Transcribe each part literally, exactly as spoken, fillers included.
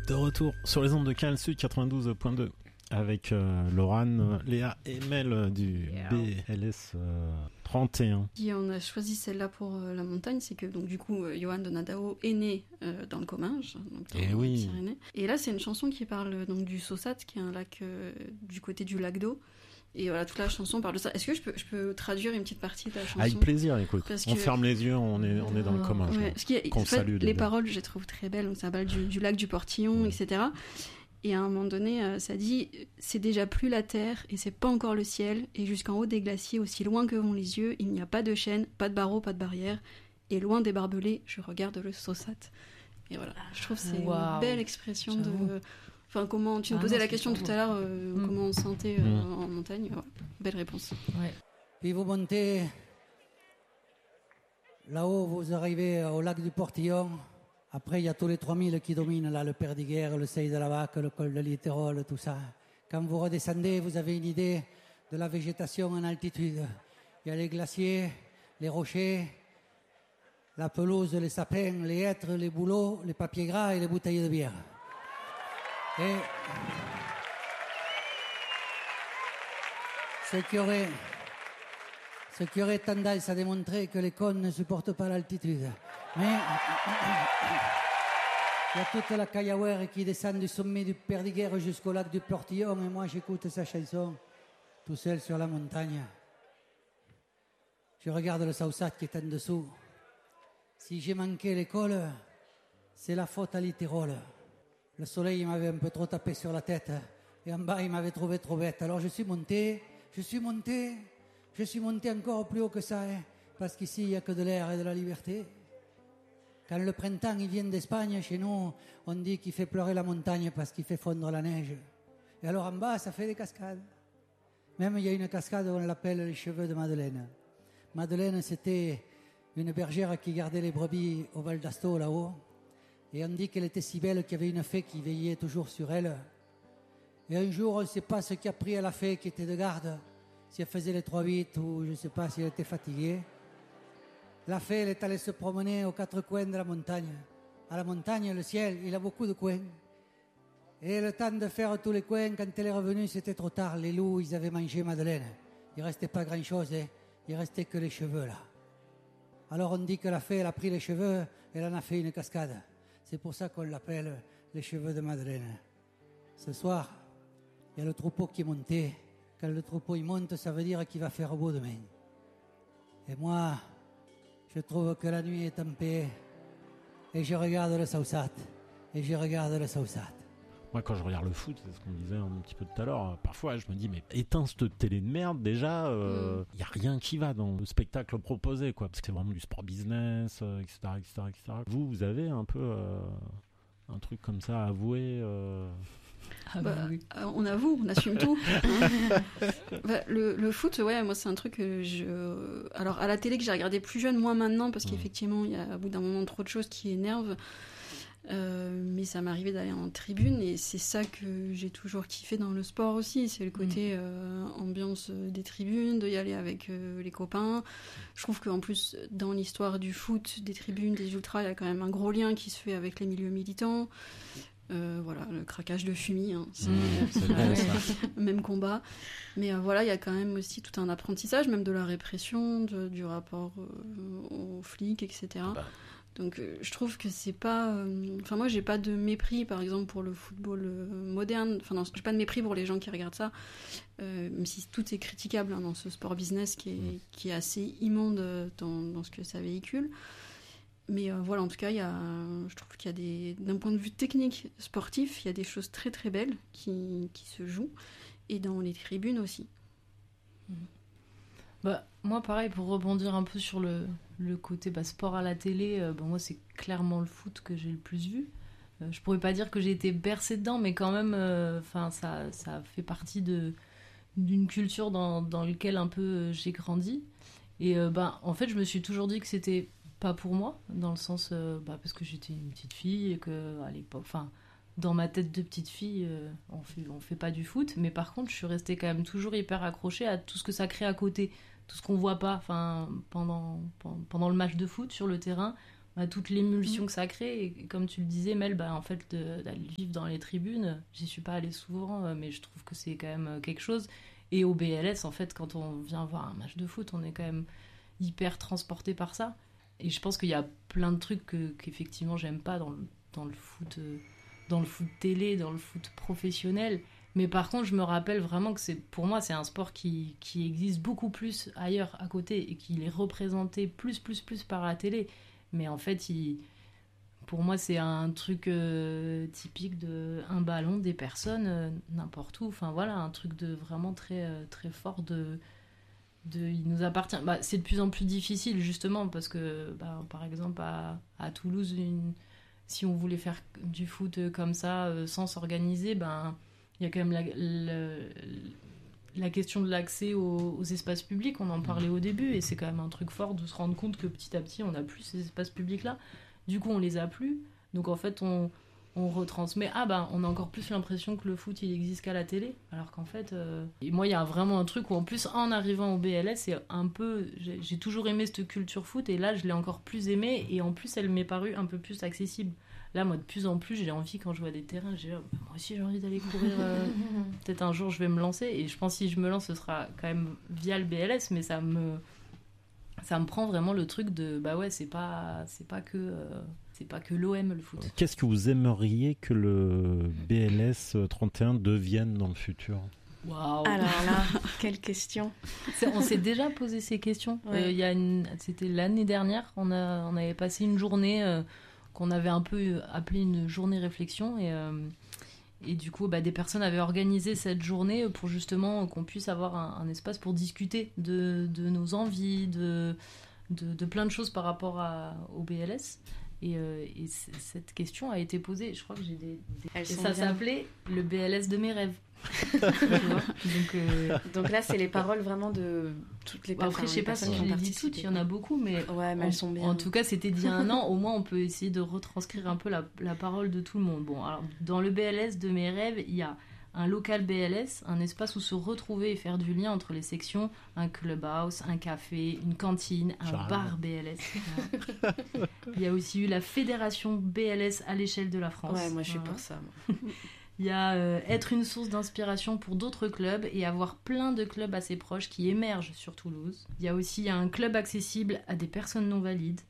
De retour sur les ondes de Canal Sud quatre-vingt-douze point deux avec euh, Laurane, Léa et Mel du yeah. B L S euh, trente et un. Si on a choisi celle-là pour euh, la montagne, c'est que donc du coup euh, Johan de Nadao est né euh, dans le Comminges, donc dans et les oui. Pyrénées. Et là c'est une chanson qui parle donc du Saussat, qui est un lac euh, du côté du lac d'eau. Et voilà, toute la chanson parle de ça. Est-ce que je peux, je peux traduire une petite partie de la chanson ? Avec plaisir, écoute. Parce on que... ferme les yeux, on est, on est dans le Comminges. Ouais, parce qu'il y a, en fait, les paroles, je les trouve très belles. Donc ça parle du, du lac du Portillon, mmh. et cetera. Et à un moment donné, euh, ça dit « C'est déjà plus la terre et c'est pas encore le ciel. Et jusqu'en haut des glaciers, aussi loin que vont les yeux, il n'y a pas de chaîne, pas de barreaux, pas de barrière. Et loin des barbelés, je regarde le Saussat. » Et voilà, je trouve que c'est wow. une belle expression J'avoue. de... Enfin, comment tu me ah posais non, la question tout à l'heure, euh, mmh. comment on se sentait euh, mmh. en montagne. Ouais. Belle réponse. Ouais. Puis vous montez là-haut, vous arrivez au lac du Portillon. Après, il y a tous les trois mille qui dominent là, le Perdiguère, le Seuil de la Vaque, le col de Litérol, tout ça. Quand vous redescendez, vous avez une idée de la végétation en altitude. Il y a les glaciers, les rochers, la pelouse, les sapins, les hêtres, les bouleaux, les papiers gras et les bouteilles de bière. Et ce qui aurait, ce qui aurait tendance à démontrer que les cons ne supportent pas l'altitude. Mais il y a toute la Caillaware qui descend du sommet du Perdiguère jusqu'au lac du Portillon, et moi j'écoute sa chanson tout seul sur la montagne. Je regarde le Saussat qui est en dessous. Si j'ai manqué l'école, c'est la faute à Litérol. Le soleil m'avait un peu trop tapé sur la tête et en bas il m'avait trouvé trop bête. Alors je suis monté, je suis monté, je suis monté encore plus haut que ça, hein, parce qu'ici il n'y a que de l'air et de la liberté. Quand le printemps il vient d'Espagne, chez nous on dit qu'il fait pleurer la montagne parce qu'il fait fondre la neige. Et alors en bas ça fait des cascades. Même il y a une cascade où on l'appelle les cheveux de Madeleine. Madeleine c'était une bergère qui gardait les brebis au Val d'Asto là-haut. Et on dit qu'elle était si belle qu'il y avait une fée qui veillait toujours sur elle. Et un jour, on ne sait pas ce qui a pris à la fée qui était de garde, si elle faisait les trois huit ou je ne sais pas si elle était fatiguée. La fée, elle est allée se promener aux quatre coins de la montagne. À la montagne, le ciel, il a beaucoup de coins. Et le temps de faire tous les coins, quand elle est revenue, c'était trop tard. Les loups, ils avaient mangé Madeleine. Il ne restait pas grand-chose, hein. Il ne restait que les cheveux, là. Alors on dit que la fée, elle a pris les cheveux, elle en a fait une cascade. C'est pour ça qu'on l'appelle les cheveux de Madeleine. Ce soir, il y a le troupeau qui est monté. Quand le troupeau il monte, ça veut dire qu'il va faire beau demain. Et moi, je trouve que la nuit est en paix. Et je regarde le Saussat. Et je regarde le Saussat. Moi, quand je regarde le foot, c'est ce qu'on disait un petit peu tout à l'heure, parfois je me dis, mais éteins cette télé de merde, déjà, il euh, n'y mm. a rien qui va dans le spectacle proposé, quoi, parce que c'est vraiment du sport business, euh, et cetera, et cetera, et cetera. Vous, vous avez un peu euh, un truc comme ça à avouer euh... ah bah, bah, oui. On avoue, on assume tout. bah, le, le foot, ouais, moi c'est un truc que je... Alors à la télé que j'ai regardé plus jeune, moins maintenant, parce mm. qu'effectivement, il y a au bout d'un moment trop de choses qui énervent. Euh, mais ça m'est arrivé d'aller en tribune et c'est ça que j'ai toujours kiffé dans le sport aussi, c'est le côté mmh. euh, ambiance des tribunes, d'y aller avec euh, les copains. Je trouve qu'en plus dans l'histoire du foot, des tribunes, des ultras, il y a quand même un gros lien qui se fait avec les milieux militants. Euh, voilà, le craquage de fumier, hein, c'est, mmh, c'est bon, ça. Même combat. Mais euh, voilà, il y a quand même aussi tout un apprentissage, même de la répression, de, du rapport euh, aux flics, et cetera. Bah. Donc euh, je trouve que c'est pas... Enfin euh, moi j'ai pas de mépris par exemple pour le football euh, moderne, enfin non, j'ai pas de mépris pour les gens qui regardent ça, euh, même si tout est critiquable hein, dans ce sport business qui est, mmh. qui est assez immonde dans, dans ce que ça véhicule. Mais euh, voilà, en tout cas, il y a, je trouve qu'il y a des... D'un point de vue technique sportif, il y a des choses très très belles qui, qui se jouent, et dans les tribunes aussi. Mmh. Bah, moi pareil, pour rebondir un peu sur le, le côté bah, sport à la télé, euh, bah, moi c'est clairement le foot que j'ai le plus vu. Euh, je pourrais pas dire que j'ai été bercée dedans, mais quand même euh, ça, ça fait partie de, d'une culture dans, dans laquelle un peu euh, j'ai grandi. Et euh, bah, en fait je me suis toujours dit que c'était pas pour moi, dans le sens euh, bah, parce que j'étais une petite fille et que à l'époque, enfin dans ma tête de petite fille, euh, on fait, on fait pas du foot, mais par contre, je suis restée quand même toujours hyper accrochée à tout ce que ça crée à côté, tout ce qu'on voit pas, enfin, pendant, pendant le match de foot sur le terrain. à toute l'émulsion mmh. que ça crée. Et comme tu le disais, Mel, bah, en fait, de, d'aller vivre dans les tribunes, j'y suis pas allée souvent, mais je trouve que c'est quand même quelque chose. Et au B L S, en fait, quand on vient voir un match de foot, on est quand même hyper transporté par ça. Et je pense qu'il y a plein de trucs que, qu'effectivement, j'aime pas dans le, dans le foot, euh, dans le foot télé, dans le foot professionnel. Mais par contre, je me rappelle vraiment que c'est, pour moi, c'est un sport qui, qui existe beaucoup plus ailleurs, à côté, et qu'il est représenté plus, plus, plus par la télé. Mais en fait, il, pour moi, c'est un truc euh, typique de un ballon, des personnes, euh, n'importe où. Enfin, voilà, un truc de vraiment très, euh, très fort de, de... Il nous appartient. Bah, c'est de plus en plus difficile, justement, parce que, bah, par exemple, à, à Toulouse, une, si on voulait faire du foot comme ça, euh, sans s'organiser, ben... Il y a quand même la, la, la question de l'accès aux, aux espaces publics, on en parlait au début, et c'est quand même un truc fort de se rendre compte que petit à petit, on n'a plus ces espaces publics-là. Du coup, on les a plus. Donc en fait, on, on retransmet. Ah ben, on a encore plus l'impression que le foot, il existe qu'à la télé. Alors qu'en fait... Euh... Et moi, il y a vraiment un truc où, en plus, en arrivant au B L S, c'est un peu... J'ai, j'ai toujours aimé cette culture foot, et là, je l'ai encore plus aimée, et en plus, elle m'est parue un peu plus accessible. Là, moi, de plus en plus, j'ai envie, quand je vois des terrains, j'ai moi aussi, j'ai envie d'aller courir. Euh... Peut-être un jour, je vais me lancer. Et je pense que si je me lance, ce sera quand même via le B L S. Mais ça me, ça me prend vraiment le truc de... Bah ouais, c'est pas, c'est pas que... Euh... C'est pas que l'O M, le foot. Qu'est-ce que vous aimeriez que le B L S trente et un devienne dans le futur ? Waouh. Alors là, quelle question. C'est, on s'est déjà posé ces questions. Ouais. Euh, y a une, c'était l'année dernière. On, a, on avait passé une journée... Euh, qu'on avait un peu appelé une journée réflexion et, euh, et du coup bah, des personnes avaient organisé cette journée pour justement qu'on puisse avoir un, un espace pour discuter de, de nos envies, de, de, de plein de choses par rapport à, au B L S et, euh, et c- cette question a été posée, je crois que j'ai des... des... et ça bien. S'appelait le B L S de mes rêves. Tu vois donc, euh... donc là c'est les paroles vraiment de toutes les personnes. Après je sais pas si je les dis toutes, il y en a beaucoup, mais, ouais, mais en, elles sont bien. En tout cas c'était d'il y a un an, au moins on peut essayer de retranscrire un peu la, la parole de tout le monde. Bon, alors dans le B L S de mes rêves, il y a un local B L S, un espace où se retrouver et faire du lien entre les sections, un clubhouse, un café, une cantine, un Charles. Bar B L S. Il y a aussi eu la fédération B L S à l'échelle de la France. Ouais, moi je suis voilà. pour ça. Moi. Il y a euh, être une source d'inspiration pour d'autres clubs et avoir plein de clubs assez proches qui émergent sur Toulouse. Il y a aussi un club accessible à des personnes non valides.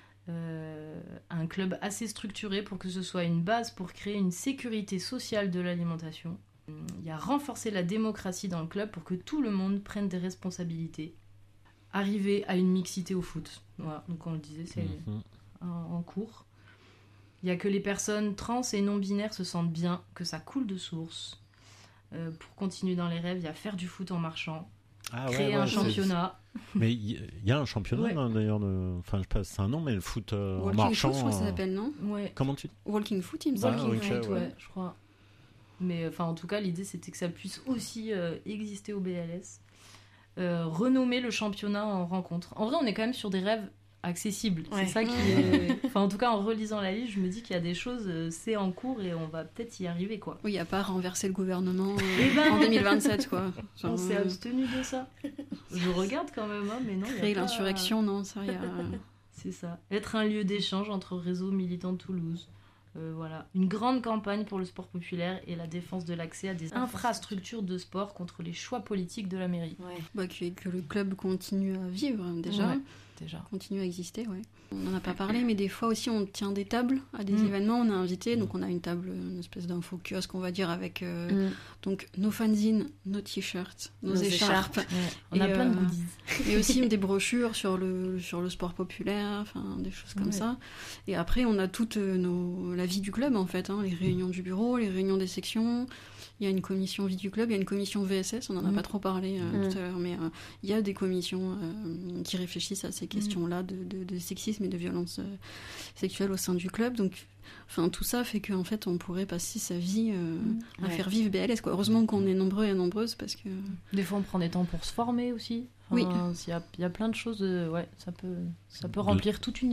Euh, un club assez structuré pour que ce soit une base pour créer une sécurité sociale de l'alimentation. Il y a renforcer la démocratie dans le club pour que tout le monde prenne des responsabilités. Arriver à une mixité au foot. Voilà, donc on le disait, c'est mm-hmm. en, en cours. Il y a que les personnes trans et non-binaires se sentent bien, que ça coule de source. Euh, pour continuer dans les rêves, il y a faire du foot en marchant, ah, créer ouais, ouais, un championnat. C'est... Mais il y, y a un championnat, ouais. là, d'ailleurs. De... Enfin, je sais pas, c'est un nom, mais le foot euh, en marchant... Walking foot, je crois que ça s'appelle, non ouais. Comment tu dis Walking foot, il me semble. Walking ah, okay, foot, ouais. ouais, je crois. Mais enfin, en tout cas, l'idée, c'était que ça puisse aussi euh, exister au B L S. Euh, renommer le championnat en rencontre. En vrai, on est quand même sur des rêves accessible, ouais. C'est ça qui est... Enfin, en tout cas, en relisant la liste, je me dis qu'il y a des choses, euh, c'est en cours et on va peut-être y arriver, quoi. Oui, à part renverser le gouvernement euh, ben, en deux mille vingt-sept, quoi. Genre, on s'est abstenu de ça. Je regarde quand même, hein, mais non. Créer l'insurrection, pas... non, ça, y a... C'est ça. Être un lieu d'échange entre réseaux militants de Toulouse. Euh, voilà. Une grande campagne pour le sport populaire et la défense de l'accès à des infrastructures de sport contre les choix politiques de la mairie. Ouais. Bah, que, que le club continue à vivre, déjà. Ouais. Déjà. Continue à exister, ouais. On n'en a pas parlé, mais des fois aussi on tient des tables à des mmh. événements, on a invité, donc on a une table, une espèce d'info kiosque, on va dire, avec euh, mmh. donc nos fanzines, nos t-shirts, nos, nos écharpes. écharpes. Ouais. On a plein euh, de goodies. Et aussi des brochures sur le, sur le sport populaire, enfin des choses comme ouais. ça. Et après on a toute nos, la vie du club en fait, hein, les réunions du bureau, les réunions des sections. Il y a une commission vie du club, il y a une commission V S S, on n'en a mmh. pas trop parlé euh, mmh. tout à l'heure, mais euh, il y a des commissions euh, qui réfléchissent à ces questions-là de, de, de sexisme et de violence euh, sexuelle au sein du club. Donc, enfin, tout ça fait qu'en fait, on pourrait passer sa vie euh, mmh. à ouais. faire vivre B L S, quoi. Heureusement qu'on est nombreux et nombreuses, parce que... Des fois, on prend des temps pour se former aussi. Enfin, oui. Il y a, il y a plein de choses, euh, ouais, ça peut, ça peut remplir de, toute une vie.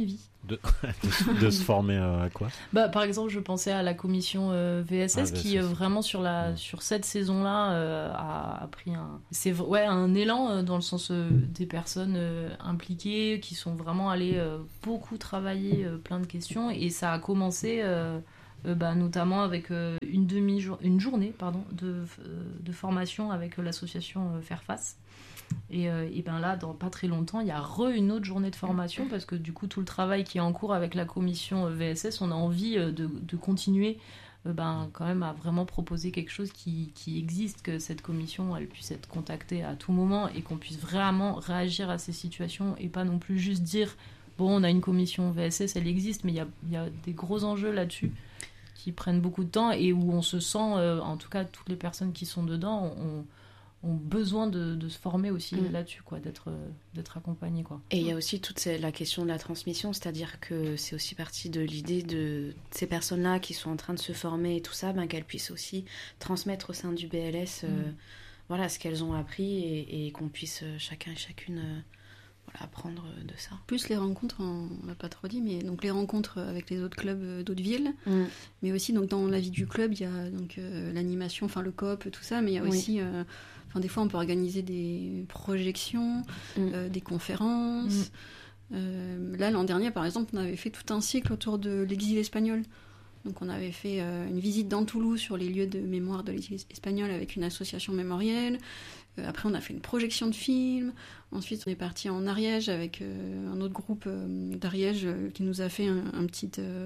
de, de, de se former à quoi? Bah, par exemple, je pensais à la commission euh, V S S, ah, qui euh, vraiment sur, la, ouais. sur cette saison-là euh, a, a pris un, c'est, ouais, un élan euh, dans le sens euh, des personnes euh, impliquées qui sont vraiment allées euh, beaucoup travailler euh, plein de questions, et ça a commencé euh, euh, bah, notamment avec euh, une, demi une journée pardon, de, euh, de formation avec euh, l'association euh, Faire Face. Et, euh, et ben là, dans pas très longtemps, il y a re une autre journée de formation parce que du coup, tout le travail qui est en cours avec la commission V S S, on a envie de, de continuer euh, ben, quand même à vraiment proposer quelque chose qui, qui existe, que cette commission, elle puisse être contactée à tout moment et qu'on puisse vraiment réagir à ces situations et pas non plus juste dire bon, on a une commission V S S, elle existe, mais il y a, il y a des gros enjeux là-dessus qui prennent beaucoup de temps et où on se sent, euh, en tout cas, toutes les personnes qui sont dedans, on ont besoin de, de se former aussi mmh. là-dessus, quoi, d'être, euh, d'être accompagnés, quoi. Et il y a aussi toute la question de la transmission, c'est-à-dire que c'est aussi partie de l'idée de ces personnes-là qui sont en train de se former et tout ça, ben, qu'elles puissent aussi transmettre au sein du B L S mmh. euh, voilà, ce qu'elles ont appris et, et qu'on puisse chacun et chacune euh, voilà, apprendre de ça. Plus les rencontres, on l'a pas trop dit, mais donc les rencontres avec les autres clubs d'autres villes, mmh. mais aussi donc dans la vie du club, il y a donc euh, l'animation, enfin le coop, tout ça, mais il y a oui. aussi... Euh, Enfin, des fois, on peut organiser des projections, mmh. euh, des conférences. Mmh. Euh, là, l'an dernier, par exemple, on avait fait tout un cycle autour de l'exil espagnol. Donc, on avait fait euh, une visite dans Toulouse sur les lieux de mémoire de l'exil espagnol avec une association mémorielle. Euh, après, on a fait une projection de film. Ensuite, on est parti en Ariège avec euh, un autre groupe euh, d'Ariège euh, qui nous a fait un, un petit... Euh,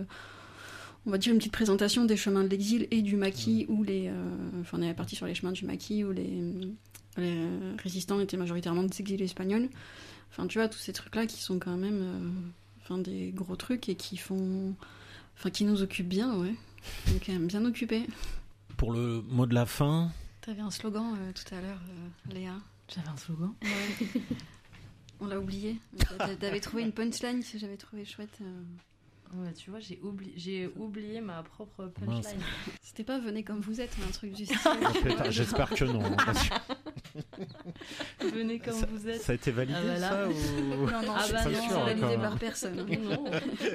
on va dire une petite présentation des chemins de l'exil et du maquis, où les... Euh, enfin, on est parti sur les chemins du maquis, où les, les résistants étaient majoritairement des exilés espagnols. Enfin, tu vois, tous ces trucs-là qui sont quand même euh, enfin, des gros trucs et qui font... Enfin, qui nous occupent bien, ouais. Donc, quand même bien occupés. Pour le mot de la fin... T'avais un slogan euh, tout à l'heure, euh, Léa. J'avais un slogan ouais. On l'a oublié. T'avais trouvé une punchline que j'avais trouvé chouette... Euh... Ouais, tu vois, j'ai oublié, j'ai oublié ma propre punchline. C'était pas venez comme vous êtes, mais un truc du style. J'espère que non. Venez comme ça, vous êtes. Ça a été validé, ah bah là, ou... ça ou... Non, non, ah c'est bah pas non, sûr, validé par personne. Non.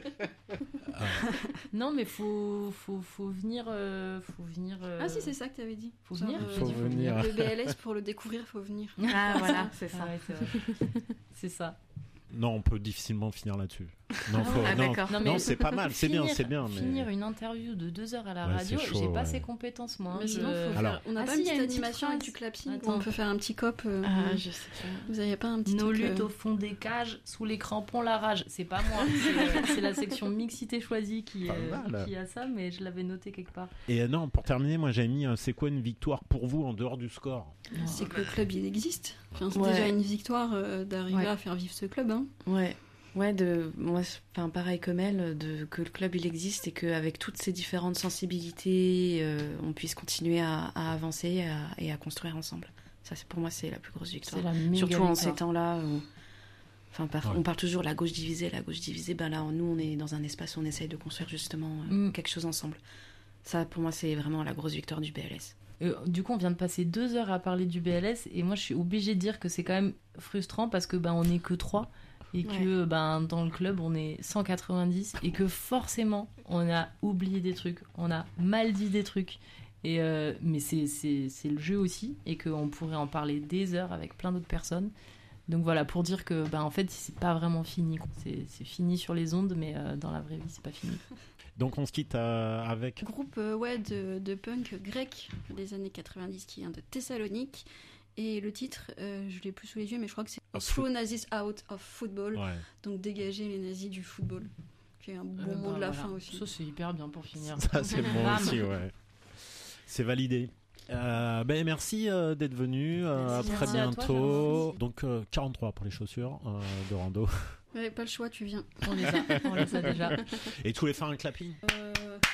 ah. non, mais faut, faut, faut venir, euh, faut venir. Euh... Ah si, c'est ça que t'avais dit. Faut venir. Euh, faut faut venir. venir. Le B L S pour le découvrir, faut venir. Ah voilà, c'est ça. Ah ouais, c'est vrai. C'est ça. Non, on peut difficilement finir là-dessus. Non, faut... ah, non, non, non c'est pas mal, c'est finir, bien, c'est bien. Mais... Finir une interview de deux heures à la ouais, radio, chaud, j'ai pas ouais. ces compétences, moi. Mais sinon, je... faut Alors... faire... on n'a ah, pas si, une petite une animation petite avec du clapping. Attends. On peut faire un petit cop. Euh... Ah, je sais pas. Vous n'avez pas un petit Nos truc, luttes euh... au fond des cages, sous les crampons, la rage. C'est pas moi, c'est, euh, c'est la section mixité choisie qui, euh, qui a ça, mais je l'avais noté quelque part. Et euh, non, pour terminer, moi j'ai mis, euh, c'est quoi une victoire pour vous en dehors du score? C'est que le club, il existe. Enfin, c'est ouais. déjà une victoire euh, d'arriver ouais. à faire vivre ce club. Hein. Ouais. Ouais, de, moi, enfin, pareil comme elle, de, que le club il existe et qu'avec toutes ces différentes sensibilités, euh, on puisse continuer à, à avancer et à, et à construire ensemble. Ça, c'est, pour moi, c'est la plus grosse victoire. Surtout victoire. En ces temps-là où, enfin, par, ouais. on parle toujours la gauche divisée, la gauche divisée. Ben là, nous, on est dans un espace où on essaye de construire justement euh, mm. quelque chose ensemble. Ça, pour moi, c'est vraiment la grosse victoire du B L S. Euh, du coup, on vient de passer deux heures à parler du B L S et moi, je suis obligée de dire que c'est quand même frustrant parce que ben, on n'est que trois. Et que ouais. ben, dans le club, on est cent quatre-vingt-dix et que forcément, on a oublié des trucs, on a mal dit des trucs. Et euh, mais c'est, c'est, c'est le jeu aussi et qu'on pourrait en parler des heures avec plein d'autres personnes. Donc voilà, pour dire que ben, en fait, c'est pas vraiment fini. C'est, c'est fini sur les ondes, mais euh, dans la vraie vie, c'est pas fini. Donc on se quitte euh, avec... Groupe euh, ouais, de, de punk grec des années quatre-vingt-dix qui vient de Thessalonique. Et le titre, euh, je l'ai plus sous les yeux, mais je crois que c'est Throw Nazis Out of Football. Ouais. Donc dégager les nazis du football. Qui est un bon euh, mot bah, de la voilà. fin aussi. Ça, c'est hyper bien pour finir. Ça, c'est bon aussi, ouais. C'est validé. Euh, ben, merci euh, d'être venu. Euh, à très bientôt. Toi, donc euh, quarante-trois pour les chaussures euh, de rando. Ouais, pas le choix, tu viens. On les a, on les a déjà. Et tu voulais faire un clapping euh...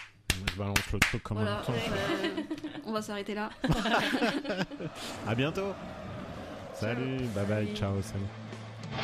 Je balance le truc comme voilà, un temps. Euh, on va s'arrêter là. À bientôt. Salut, ciao. Bye bye, ciao, salut.